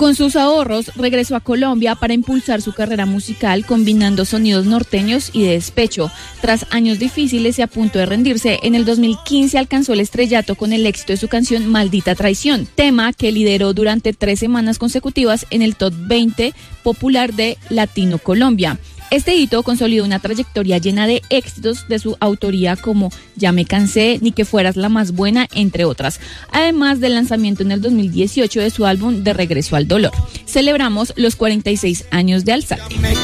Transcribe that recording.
Con sus ahorros, regresó a Colombia para impulsar su carrera musical, combinando sonidos norteños y de despecho. Tras años difíciles y a punto de rendirse, en el 2015 alcanzó el estrellato con el éxito de su canción Maldita Traición, tema que lideró durante 3 semanas consecutivas en el top 20 popular de Latino Colombia. Este hito consolidó una trayectoria llena de éxitos de su autoría como Ya me cansé, Ni que fueras la más buena, entre otras, además del lanzamiento en el 2018 de su álbum De regreso al dolor. Celebramos los 46 años de Alzate.